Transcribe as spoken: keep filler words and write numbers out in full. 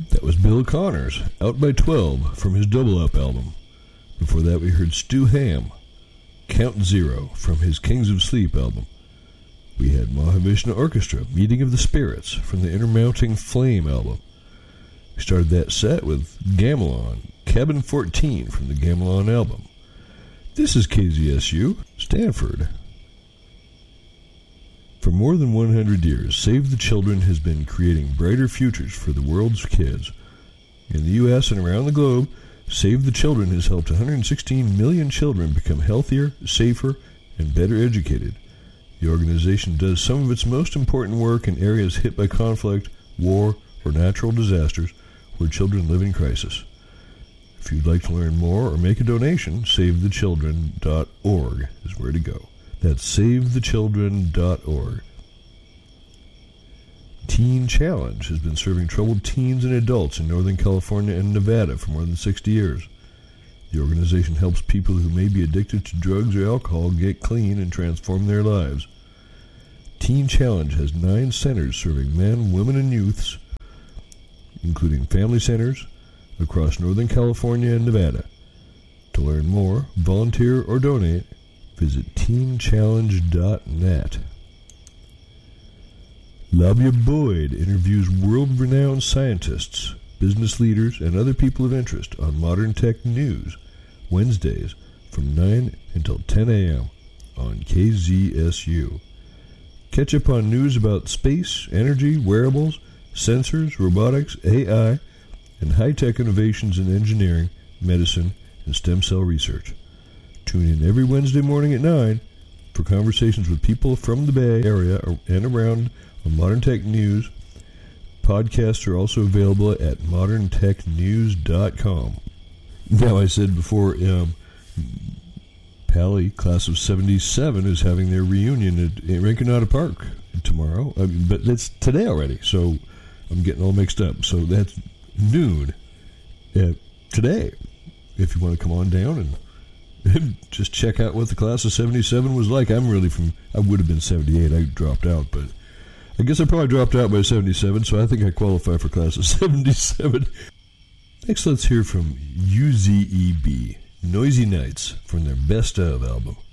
That was Bill Connors, Out by twelve, from his Double Up album. Before that, we heard Stu Hamm, Count Zero, from his Kings of Sleep album. We had Mahavishnu Orchestra, Meeting of the Spirits, from the Intermounting Flame album. We started that set with Gamelan, Cabin fourteen, from the Gamelan album. This is K Z S U, Stanford. For more than one hundred years, Save the Children has been creating brighter futures for the world's kids. In the U S and around the globe, Save the Children has helped one hundred sixteen million children become healthier, safer, and better educated. The organization does some of its most important work in areas hit by conflict, war, or natural disasters where children live in crisis. If you'd like to learn more or make a donation, save the children dot org is where to go. That's save the children dot org. Teen Challenge has been serving troubled teens and adults in Northern California and Nevada for more than sixty years. The organization helps people who may be addicted to drugs or alcohol get clean and transform their lives. Teen Challenge has nine centers serving men, women, and youths, including family centers, across Northern California and Nevada. To learn more, volunteer, or donate, visit teen challenge dot net. Labia Boyd interviews world-renowned scientists, business leaders, and other people of interest on Modern Tech News, Wednesdays from nine until ten a.m. on K Z S U. Catch up on news about space, energy, wearables, sensors, robotics, A I, and high-tech innovations in engineering, medicine, and stem cell research. Tune in every Wednesday morning at nine for conversations with people from the Bay Area and around on Modern Tech News. Podcasts are also available at modern tech news dot com. Now, I said before, um, Pally, class of seventy-seven, is having their reunion at, at Rinconada Park tomorrow. I mean, but it's today already, so I'm getting all mixed up. So that's noon uh, today. If you want to come on down and just check out what the class of seventy-seven was like. I'm really from, I would have been seventy-eight. I dropped out, but I guess I probably dropped out by seventy-seven, so I think I qualify for class of seventy-seven. Next, let's hear from U Z E B, Noisy Nights, from their Best Of album.